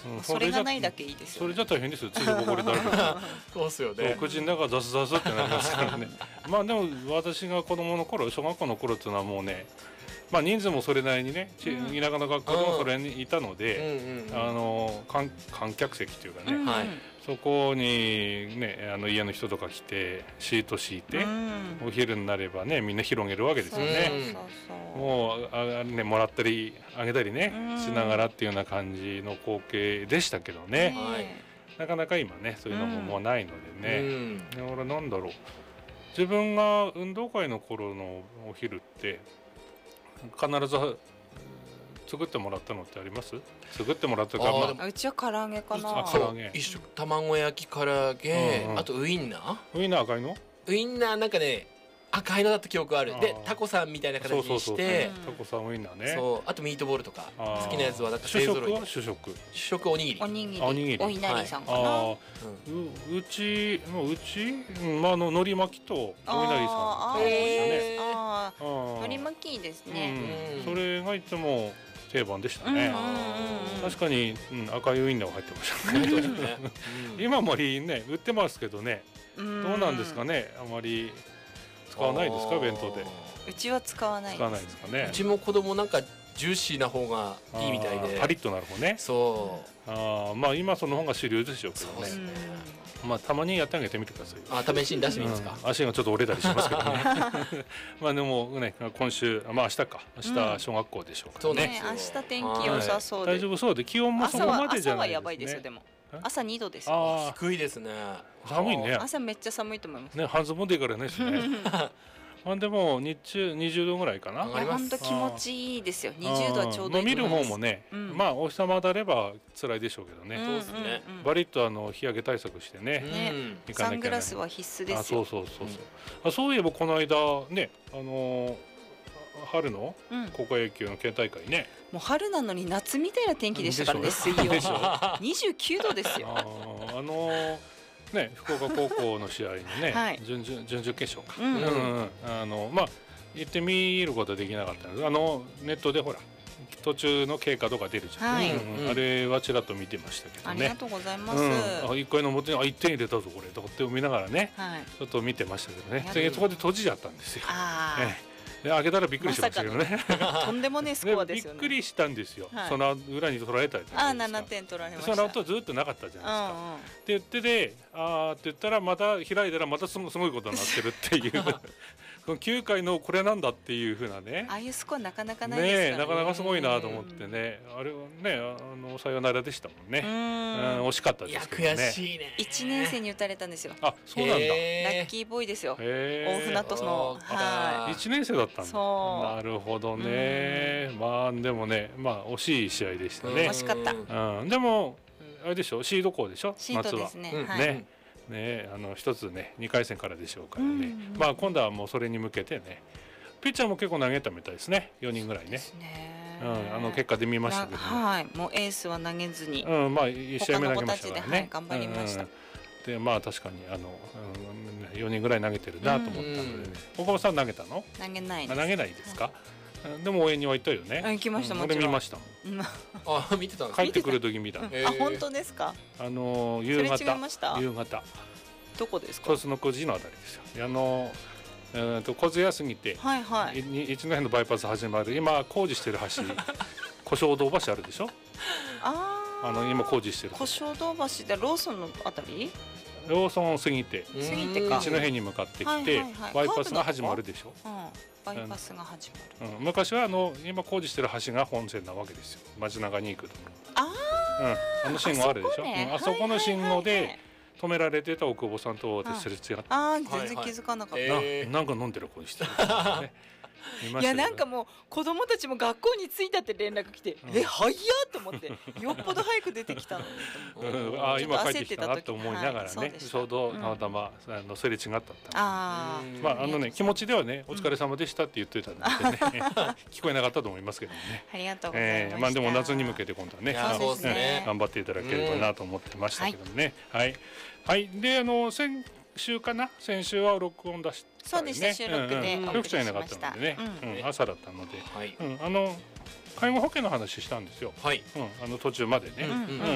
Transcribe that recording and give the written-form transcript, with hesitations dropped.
それがないだけいいですよ、ね、 それじゃ大変ですよ。ついここでだるそうっすよね。 口の中ザスザスってなりますからねまあでも私が子供の頃、小学校の頃っていうのはもうね、まあ人数もそれなりにね、田舎の学校でもそれにいたので、観客席というかね、そこにね、家の人とか来てシート敷いて、お昼になればねみんな広げるわけですよね。もうね、もらったりあげたりね、しながらっていうような感じの光景でしたけどね、なかなか今ねそういうのももうないのでね、俺なんだろう、自分が運動会の頃のお昼って必ず作ってもらったのってあります？作ってもらったか、 うちは唐揚げかな。 唐揚げ、一緒、卵焼き、唐揚げ、あとウインナー。 ウインナー赤いの？ ウインナーなんかね、赤いのだった記憶ある。でタコさんみたいな形にして、 タコさんウインナーね。 そう、あとミートボールとか好きなやつはなんか主食は主食おにぎり。 おにぎりお稲荷さんかな。 うちまあ海苔巻きとお稲荷さんでしたね。海苔巻きいいですね。 それがいつも定番でしたね。確かに赤いウインナーが入ってましたね。今あまりね売ってますけどね、どうなんですかね、あまり使わないですか、弁当で。 うちは使わないですかね。 うちも子供なんかジューシーな方がいいみたいで、 パリッとなる方ね。 そう、 まあ今その方が主流でしょうけどね。まあたまにやってあげてみてください。 試しに出してみますか。 足がちょっと折れたりしますけどねまあでもね、今週、まあ明日小学校でしょうからね。 明日天気良さそうで大丈夫そうで、気温もそこまでじゃないですね。 朝はやばいですよ。でも朝2度ですよ。 低いですね。 寒いね。 朝めっちゃ寒いと思いますね。半ズボンでいいからねですねでも日中20度ぐらいかな。 本当気持ちいいですよ。20度はちょうどいいと思います。 見る方もね、まあお日様であれば辛いでしょうけどね。 そうですね。 バリッと日焼け対策してね。 サングラスは必須ですよ。 そういえばこの間ね、春の高校野球の県大会ね。 もう春なのに夏みたいな天気でしたからね。水曜29度ですよ。 ね、福岡高校の試合のね、準々決勝か。まあ行ってみることはできなかったんです。ネットでほら途中の経過とか出るじゃん。あれはちらっと見てましたけどね。 ありがとうございます。 1回の表に1点入れたぞこれとかって見ながらね、ちょっと見てましたけどね。そこで閉じちゃったんですよ。で開けたらびっくりしましたけどね。 とんでもねえスコアですよね。 びっくりしたんですよ。その裏に取られたじゃないですか。 7点取られました。 その後ずっとなかったじゃないですか。って言ってって言ったらまた開いたらまたすごいことになってるっていうこの9回のこれなんだっていうふうなね。 ああいうスコアなかなかないですからね。 なかなかすごいなと思ってね。あれはねサヨナラでしたもんね。惜しかったですけどね。 悔しいね。 1年生に打たれたんですよ。 あ、そうなんだ。ラッキーボーイですよ。大船渡の 1年生だったんだ。なるほどね。まあでもね、まあ惜しい試合でしたね。 惜しかった。 でもあれでしょ、シード校でしょ、 シードですね。 ね、一つね2回戦からでしょうからね。まあ今度はもうそれに向けてね、ピッチャーも結構投げたみたいですね。4人ぐらいね。結果で見ましたけど。 もうエースは投げずに。 まあ1試合目投げましたからね。 頑張りました。 でまあ確かに4人ぐらい投げてるなと思ったのでね。岡本さん投げたの？ 投げないです。 投げないですか？でも応援には行ったよね。 行きました。もちろん。 俺見ました。 見てた。 帰ってくる時見た。 本当ですか？ 夕方。 どこですか？ 鳥栖の小路のあたりですよ。小津屋過ぎて一戸のバイパス始まる今工事してる橋小正堂橋あるでしょ。今工事してる。 小正堂橋でローソンのあたり？ ローソンを過ぎてか一戸に向かってきてバイパスが始まるでしょ。 バイパスが始まる。 昔は今工事してる橋が本線なわけですよ。街中に行くところ。信号あるでしょ。あそこの信号で止められてた大久保さんと私すれ違って。 全然気づかなかった。 なんか飲んでる子にしてる。 いやなんかもう子供たちも学校に着いたって連絡来て早っと思ってよっぽど早く出てきたのにと思って今帰ってきたなと思いながらねちょうどたまたますれ違ったまあ気持ちではねお疲れ様でしたって言ってたんでね聞こえなかったと思いますけどね。 ありがとうございました。 まあでも夏に向けて今度はね頑張っていただければなと思ってましたけどね。はいで先週は録音出してそうですね、収録でよくちゃいなかったのでね、朝だったので介護保険の話したんですよ、途中までね。